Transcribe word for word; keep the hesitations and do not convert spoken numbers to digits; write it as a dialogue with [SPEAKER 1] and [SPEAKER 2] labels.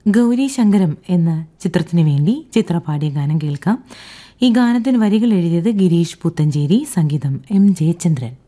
[SPEAKER 1] ഗൗരി ശങ്കരം എന്ന ചിത്രത്തിനു വേണ്ടി ചിത്ര പാടിയ ഗാനം കേൾക്കാം. ഈ ഗാനത്തിന് വരികൾ എഴുതിയത് ഗിരീഷ് പുത്തഞ്ചേരി, സംഗീതം എം ജയചന്ദ്രൻ.